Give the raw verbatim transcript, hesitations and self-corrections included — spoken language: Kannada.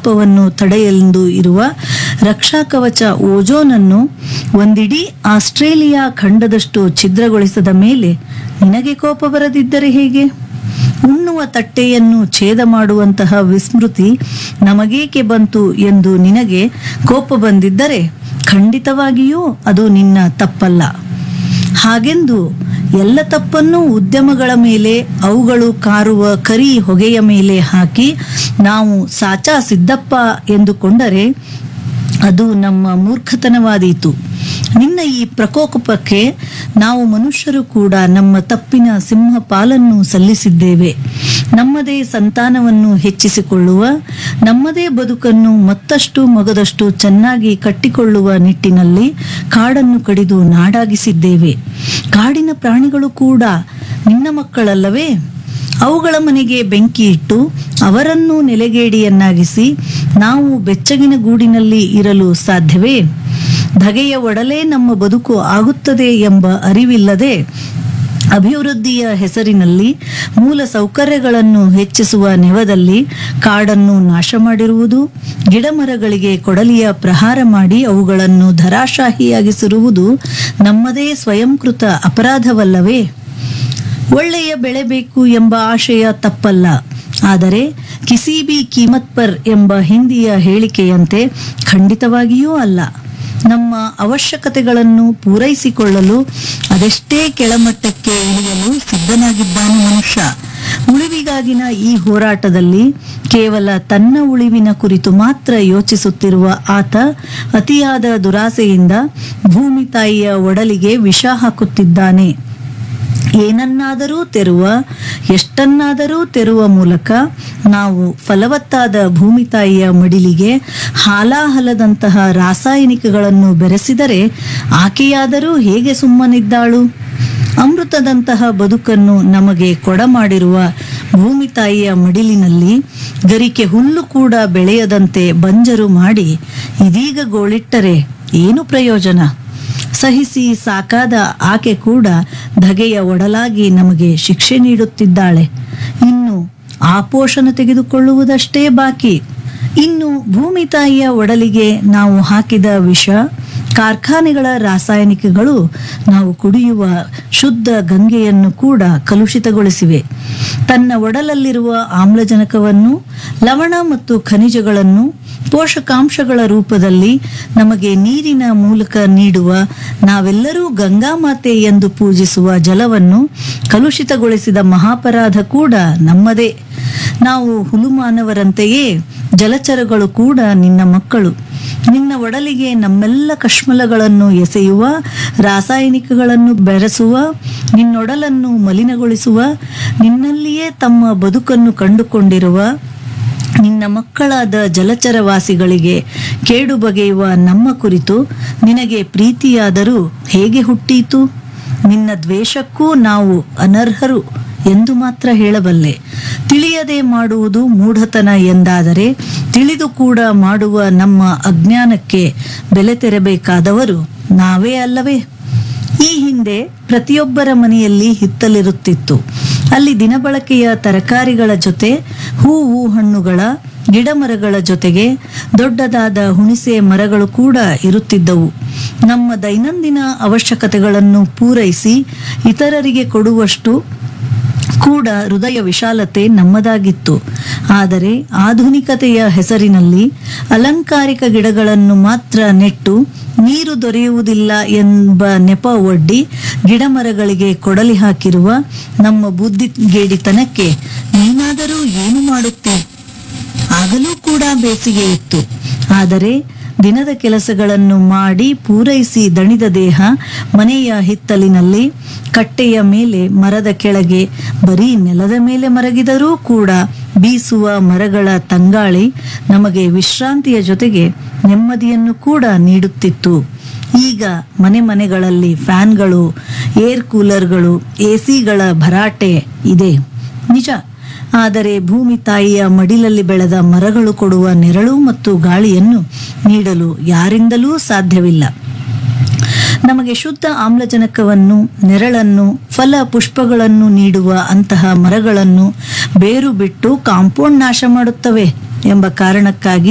ತಾಪವನ್ನು ತಡೆಯಲೆಂದು ಇರುವ ರಕ್ಷಾ ಕವಚ ಓಜೋನನ್ನು ಒಂದಿಡೀ ಆಸ್ಟ್ರೇಲಿಯಾ ಖಂಡದಷ್ಟು ಛಿದ್ರಗೊಳಿಸದ ಮೇಲೆ ನಿನಗೆ ಕೋಪ ಬರದಿದ್ದರೆ ಹೇಗೆ? ಉಣ್ಣುವ ತಟ್ಟೆಯನ್ನು ಛೇದ ಮಾಡುವಂತಹ ವಿಸ್ಮೃತಿ ನಮಗೇಕೆ ಬಂತು ಎಂದು ನಿನಗೆ ಕೋಪ ಬಂದಿದ್ದರೆ ಖಂಡಿತವಾಗಿಯೂ ಅದು ನಿನ್ನ ತಪ್ಪಲ್ಲ. ಹಾಗೆಂದು ಎಲ್ಲ ತಪ್ಪನ್ನು ಉದ್ಯಮಗಳ ಮೇಲೆ, ಅವುಗಳು ಕಾರುವ ಕರಿ ಹೊಗೆಯ ಮೇಲೆ ಹಾಕಿ ನಾವು ಸಾಚಾ ಸಿದ್ದಪ್ಪ ಎಂದುಕೊಂಡರೆ ಅದು ನಮ್ಮ ಮೂರ್ಖತನವಾದೀತು. ನಿನ್ನ ಈ ಪ್ರಕೋಪಕ್ಕೆ ನಾವು ಮನುಷ್ಯರು ಕೂಡ ನಮ್ಮ ತಪ್ಪಿನ ಸಿಂಹ ಪಾಲನ್ನು ಸಲ್ಲಿಸಿದ್ದೇವೆ. ನಮ್ಮದೇ ಸಂತಾನವನ್ನು ಹೆಚ್ಚಿಸಿಕೊಳ್ಳುವ, ನಮ್ಮದೇ ಬದುಕನ್ನು ಮತ್ತಷ್ಟು ಮಗದಷ್ಟು ಚೆನ್ನಾಗಿ ಕಟ್ಟಿಕೊಳ್ಳುವ ನಿಟ್ಟಿನಲ್ಲಿ ಕಾಡನ್ನು ಕಡಿದು ನಾಡಾಗಿಸಿದ್ದೇವೆ. ಕಾಡಿನ ಪ್ರಾಣಿಗಳು ಕೂಡ ನಿನ್ನ ಮಕ್ಕಳಲ್ಲವೇ? ಅವುಗಳ ಮನೆಗೆ ಬೆಂಕಿ ಇಟ್ಟು ಅವರನ್ನು ನೆಲೆಗೇಡಿಯನ್ನಾಗಿಸಿ ನಾವು ಬೆಚ್ಚಗಿನ ಗೂಡಿನಲ್ಲಿ ಇರಲು ಸಾಧ್ಯವೇ? ಧಗೆಯ ಒಡಲೇ ನಮ್ಮ ಬದುಕು ಆಗುತ್ತದೆ ಎಂಬ ಅರಿವಿಲ್ಲದೆ ಅಭಿವೃದ್ಧಿಯ ಹೆಸರಿನಲ್ಲಿ ಮೂಲ ಸೌಕರ್ಯಗಳನ್ನು ಹೆಚ್ಚಿಸುವ ನೆವದಲ್ಲಿ ಕಾಡನ್ನು ನಾಶ ಮಾಡಿರುವುದು, ಗಿಡಮರಗಳಿಗೆ ಕೊಡಲಿಯ ಪ್ರಹಾರ ಮಾಡಿ ಅವುಗಳನ್ನು ಧರಾಶಾಹಿಯಾಗಿಸಿರುವುದು ನಮ್ಮದೇ ಸ್ವಯಂಕೃತ ಅಪರಾಧವಲ್ಲವೇ? ಒಳ್ಳೆಯ ಬೆಳೆ ಬೇಕು ಎಂಬ ಆಶಯ ತಪ್ಪಲ್ಲ. ಆದರೆ ಕಿಸಿ ಬಿ ಕೀಮತ್ ಪರ್ ಎಂಬ ಹಿಂದಿಯ ಹೇಳಿಕೆಯಂತೆ ಖಂಡಿತವಾಗಿಯೂ ಅಲ್ಲ. ನಮ್ಮ ಅವಶ್ಯಕತೆಗಳನ್ನು ಪೂರೈಸಿಕೊಳ್ಳಲು ಅದೆಷ್ಟೇ ಕೆಳಮಟ್ಟಕ್ಕೆ ಇಳಿಯಲು ಸಿದ್ಧನಾಗಿದ್ದಾನೆ ಮನುಷ್ಯ. ಉಳಿವಿಗಾಗಿನ ಈ ಹೋರಾಟದಲ್ಲಿ ಕೇವಲ ತನ್ನ ಉಳಿವಿನ ಕುರಿತು ಮಾತ್ರ ಯೋಚಿಸುತ್ತಿರುವ ಆತ ಅತಿಯಾದ ದುರಾಸೆಯಿಂದ ಭೂಮಿ ತಾಯಿಯ ಒಡಲಿಗೆ ವಿಷ ಹಾಕುತ್ತಿದ್ದಾನೆ. ಏನನ್ನಾದರೂ ತೆರುವ, ಎಷ್ಟನ್ನಾದರೂ ತೆರುವ ಮೂಲಕ ನಾವು ಫಲವತ್ತಾದ ಭೂಮಿ ತಾಯಿಯ ಮಡಿಲಿಗೆ ಹಾಲಾಹಲದಂತಹ ರಾಸಾಯನಿಕಗಳನ್ನು ಬೆರೆಸಿದರೆ ಆಕೆಯಾದರೂ ಹೇಗೆ ಸುಮ್ಮನಿದ್ದಾಳು? ಅಮೃತದಂತಹ ಬದುಕನ್ನು ನಮಗೆ ಕೊಡಮಾಡಿರುವ ಭೂಮಿ ತಾಯಿಯ ಮಡಿಲಿನಲ್ಲಿ ಗರಿಕೆ ಹುಲ್ಲು ಕೂಡ ಬೆಳೆಯದಂತೆ ಬಂಜರು ಮಾಡಿ ಇದೀಗ ಗೋಳಿಟ್ಟರೆ ಏನು ಪ್ರಯೋಜನ? ಸಹಿಸಿ ಸಾಕಾದ ಆಕೆ ಕೂಡ ಧಗೆಯ ಒಡಲಾಗಿ ನಮಗೆ ಶಿಕ್ಷೆ ನೀಡುತ್ತಿದ್ದಾಳೆ. ಇನ್ನು ಆ ಪೋಷಣ ತೆಗೆದುಕೊಳ್ಳುವುದಷ್ಟೇ ಬಾಕಿ. ಇನ್ನು ಭೂಮಿ ತಾಯಿಯ ಒಡಲಿಗೆ ನಾವು ಹಾಕಿದ ವಿಷ, ಕಾರ್ಖಾನೆಗಳ ರಾಸಾಯನಿಕಗಳು ನಾವು ಕುಡಿಯುವ ಶುದ್ಧ ಗಂಗೆಯನ್ನು ಕೂಡ ಕಲುಷಿತಗೊಳಿಸಿವೆ. ತನ್ನ ಒಡಲಲ್ಲಿರುವ ಆಮ್ಲಜನಕವನ್ನು, ಲವಣ ಮತ್ತು ಖನಿಜಗಳನ್ನು ಪೋಷಕಾಂಶಗಳ ರೂಪದಲ್ಲಿ ನಮಗೆ ನೀರಿನ ಮೂಲಕ ನೀಡುವ, ನಾವೆಲ್ಲರೂ ಗಂಗಾ ಮಾತೆ ಎಂದು ಪೂಜಿಸುವ ಜಲವನ್ನು ಕಲುಷಿತಗೊಳಿಸಿದ ಮಹಾಪರಾಧ ಕೂಡ ನಮ್ಮದೇ. ನಾವು ಹುಲುಮಾನವರಂತೆಯೇ ಜಲಚರಗಳು ಕೂಡ ನಿನ್ನ ಮಕ್ಕಳು. ನಿನ್ನ ಒಡಲಿಗೆ ನಮ್ಮೆಲ್ಲ ಕಶ್ಮಲಗಳನ್ನು ಎಸೆಯುವ, ರಾಸಾಯನಿಕಗಳನ್ನು ಬೆರೆಸುವ, ನಿನ್ನೊಡಲನ್ನು ಮಲಿನಗೊಳಿಸುವ, ನಿನ್ನಲ್ಲಿಯೇ ತಮ್ಮ ಬದುಕನ್ನು ಕಂಡುಕೊಂಡಿರುವ ನಿನ್ನ ಮಕ್ಕಳಾದ ಜಲಚರವಾಸಿಗಳಿಗೆ ಕೇಡು ಬಗೆಯುವ ನಮ್ಮ ಕುರಿತು ನಿನಗೆ ಪ್ರೀತಿಯಾದರೂ ಹೇಗೆ ಹುಟ್ಟೀತು? ನಿನ್ನ ದ್ವೇಷಕ್ಕೂ ನಾವು ಅನರ್ಹರು ಎಂದು ಮಾತ್ರ ಹೇಳಬಲ್ಲೆ. ತಿಳಿಯದೆ ಮಾಡುವುದು ಮೂಢತನ ಎಂದಾದರೆ ತಿಳಿದು ಕೂಡ ಮಾಡುವ ನಮ್ಮ ಅಜ್ಞಾನಕ್ಕೆ ಬೆಲೆ ತೆರಬೇಕಾದವರು ನಾವೇ ಅಲ್ಲವೇ? ಈ ಹಿಂದೆ ಪ್ರತಿಯೊಬ್ಬರ ಮನೆಯಲ್ಲಿ ಹಿತ್ತಲಿರುತ್ತಿತ್ತು. ಅಲ್ಲಿ ದಿನಬಳಕೆಯ ತರಕಾರಿಗಳ ಜೊತೆ ಹೂವು ಹಣ್ಣುಗಳ ಗಿಡಮರಗಳ ಜೊತೆಗೆ ದೊಡ್ಡದಾದ ಹುಣಿಸೆ ಮರಗಳು ಕೂಡ ಇರುತ್ತಿದ್ದವು. ನಮ್ಮ ದೈನಂದಿನ ಅವಶ್ಯಕತೆಗಳನ್ನು ಪೂರೈಸಿ ಇತರರಿಗೆ ಕೊಡುವಷ್ಟು ಕೂಡ ಹೃದಯ ವಿಶಾಲತೆ ನಮ್ಮದಾಗಿತ್ತು. ಆದರೆ ಆಧುನಿಕತೆಯ ಹೆಸರಿನಲ್ಲಿ ಅಲಂಕಾರಿಕ ಗಿಡಗಳನ್ನು ಮಾತ್ರ ನೆಟ್ಟು ನೀರು ದೊರೆಯುವುದಿಲ್ಲ ಎಂಬ ನೆಪ ಒಡ್ಡಿ ಗಿಡಮರಗಳಿಗೆ ಕೊಡಲಿ ಹಾಕಿರುವ ನಮ್ಮ ಬುದ್ಧಿಗೇಡಿತನಕ್ಕೆ ನೀನಾದರೂ ಏನು ಮಾಡುತ್ತಿ? ಆಗಲೂ ಕೂಡ ಬೇಸಿಗೆ ಇತ್ತು. ಆದರೆ ದಿನದ ಕೆಲಸಗಳನ್ನು ಮಾಡಿ ಪೂರೈಸಿ ದಣಿದ ದೇಹ ಮನೆಯ ಹಿತ್ತಲಿನಲ್ಲಿ ಕಟ್ಟೆಯ ಮೇಲೆ ಮರದ ಕೆಳಗೆ ಬರೀ ನೆಲದ ಮೇಲೆ ಮರಗಿದರೂ ಕೂಡ ಬೀಸುವ ಮರಗಳ ತಂಗಾಳಿ ನಮಗೆ ವಿಶ್ರಾಂತಿಯ ಜೊತೆಗೆ ನೆಮ್ಮದಿಯನ್ನು ಕೂಡ ನೀಡುತ್ತಿತ್ತು. ಈಗ ಮನೆ ಮನೆಗಳಲ್ಲಿ ಫ್ಯಾನ್ಗಳು, ಏರ್ ಕೂಲರ್ಗಳು, ಎಸಿಗಳ ಭರಾಟೆ ಇದೆ ನಿಜ. ಆದರೆ ಭೂಮಿ ತಾಯಿಯ ಮಡಿಲಲ್ಲಿ ಬೆಳೆದ ಮರಗಳು ಕೊಡುವ ನೆರಳು ಮತ್ತು ಗಾಳಿಯನ್ನು ನೀಡಲು ಯಾರಿಂದಲೂ ಸಾಧ್ಯವಿಲ್ಲ. ನಮಗೆ ಶುದ್ಧ ಆಮ್ಲಜನಕವನ್ನು, ನೆರಳನ್ನು, ಫಲ ಪುಷ್ಪಗಳನ್ನು ನೀಡುವ ಅಂತಹ ಮರಗಳನ್ನು ಬೇರು ಬಿಟ್ಟು ಕಾಂಪೌಂಡ್ ನಾಶ ಮಾಡುತ್ತವೆ ಎಂಬ ಕಾರಣಕ್ಕಾಗಿ